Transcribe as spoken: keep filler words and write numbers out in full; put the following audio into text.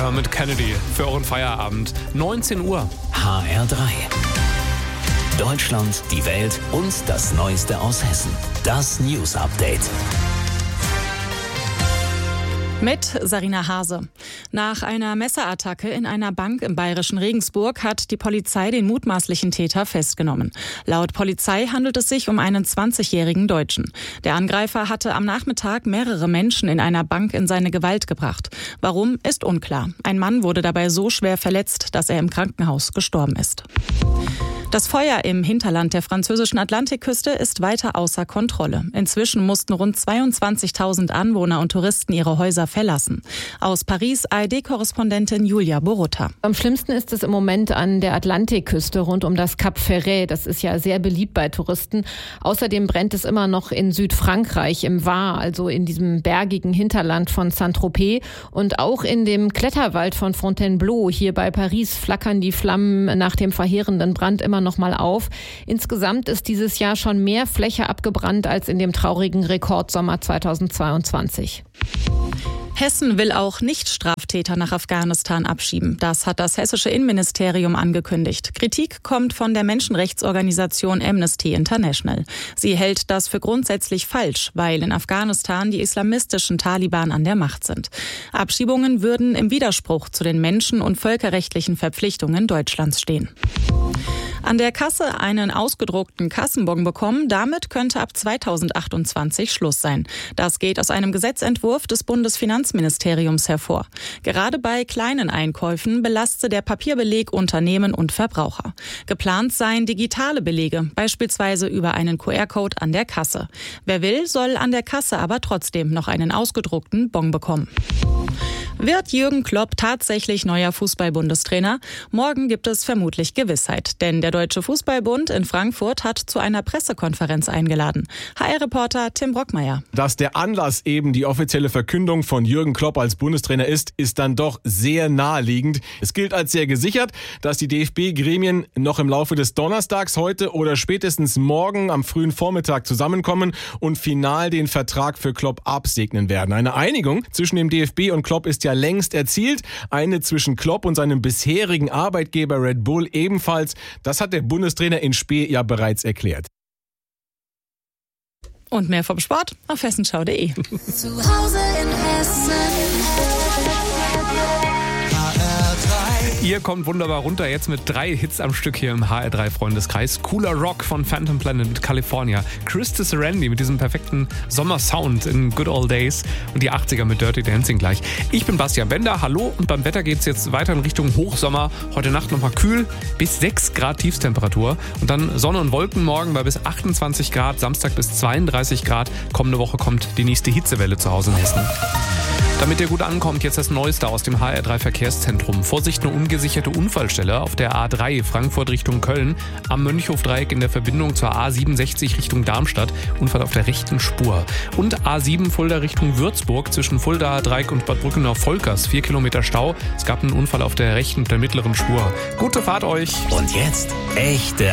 Ja, mit Kennedy für euren Feierabend. neunzehn Uhr. H R drei. Deutschland, die Welt und das Neueste aus Hessen. Das News Update. Mit Sarina Hase. Nach einer Messerattacke in einer Bank im bayerischen Regensburg hat die Polizei den mutmaßlichen Täter festgenommen. Laut Polizei handelt es sich um einen zwanzigjährigen Deutschen. Der Angreifer hatte am Nachmittag mehrere Menschen in einer Bank in seine Gewalt gebracht. Warum, ist unklar. Ein Mann wurde dabei so schwer verletzt, dass er im Krankenhaus gestorben ist. Das Feuer im Hinterland der französischen Atlantikküste ist weiter außer Kontrolle. Inzwischen mussten rund zweiundzwanzigtausend Anwohner und Touristen ihre Häuser verlassen. Aus Paris A R D-Korrespondentin Julia Borutta. Am schlimmsten ist es im Moment an der Atlantikküste rund um das Cap Ferret. Das ist ja sehr beliebt bei Touristen. Außerdem brennt es immer noch in Südfrankreich, im Var, also in diesem bergigen Hinterland von Saint-Tropez. Und auch in dem Kletterwald von Fontainebleau hier bei Paris flackern die Flammen nach dem verheerenden Brand immer noch mal auf. Insgesamt ist dieses Jahr schon mehr Fläche abgebrannt als in dem traurigen Rekordsommer zweitausendzweiundzwanzig. Hessen will auch Nicht-Straftäter nach Afghanistan abschieben. Das hat das hessische Innenministerium angekündigt. Kritik kommt von der Menschenrechtsorganisation Amnesty International. Sie hält das für grundsätzlich falsch, weil in Afghanistan die islamistischen Taliban an der Macht sind. Abschiebungen würden im Widerspruch zu den menschen- und völkerrechtlichen Verpflichtungen Deutschlands stehen. An der Kasse einen ausgedruckten Kassenbon bekommen, damit könnte ab zweitausendachtundzwanzig Schluss sein. Das geht aus einem Gesetzentwurf des Bundesfinanzministeriums hervor. Gerade bei kleinen Einkäufen belaste der Papierbeleg Unternehmen und Verbraucher. Geplant seien digitale Belege, beispielsweise über einen Q R-Code an der Kasse. Wer will, soll an der Kasse aber trotzdem noch einen ausgedruckten Bon bekommen. Wird Jürgen Klopp tatsächlich neuer Fußball-Bundestrainer? Morgen gibt es vermutlich Gewissheit, denn der Deutsche Fußballbund in Frankfurt hat zu einer Pressekonferenz eingeladen. H R-Reporter Tim Brockmeier. Dass der Anlass eben die offizielle Verkündung von Jürgen Klopp als Bundestrainer ist, ist dann doch sehr naheliegend. Es gilt als sehr gesichert, dass die D F B-Gremien noch im Laufe des Donnerstags heute oder spätestens morgen am frühen Vormittag zusammenkommen und final den Vertrag für Klopp absegnen werden. Eine Einigung zwischen dem D F B und Klopp ist ja längst erzielt. Eine zwischen Klopp und seinem bisherigen Arbeitgeber Red Bull ebenfalls. Das hat der Bundestrainer in Spee ja bereits erklärt. Und mehr vom Sport auf hessenschau punkt de. Zu Hause in Hessen. Ihr kommt wunderbar runter jetzt mit drei Hits am Stück hier im H R drei Freundeskreis. Cooler Rock von Phantom Planet mit California. Christus Randy mit diesem perfekten Sommersound in Good Old Days. Und die achtziger mit Dirty Dancing gleich. Ich bin Bastian Bender, hallo. Und beim Wetter geht's jetzt weiter in Richtung Hochsommer. Heute Nacht nochmal kühl, bis sechs Grad Tiefstemperatur. Und dann Sonne und Wolken morgen bei bis achtundzwanzig Grad, Samstag bis zweiunddreißig Grad. Kommende Woche kommt die nächste Hitzewelle zu Hause in Hessen. Damit ihr gut ankommt, jetzt das Neueste aus dem H R drei Verkehrszentrum. Vorsicht, eine ungesicherte Unfallstelle auf der A drei Frankfurt Richtung Köln. Am Mönchhofdreieck in der Verbindung zur A siebenundsechzig Richtung Darmstadt. Unfall auf der rechten Spur. Und A sieben Fulda Richtung Würzburg zwischen Fuldaer Dreieck und Bad Brückenau-Volkers. Vier Kilometer Stau. Es gab einen Unfall auf der rechten und der mittleren Spur. Gute Fahrt euch. Und jetzt echte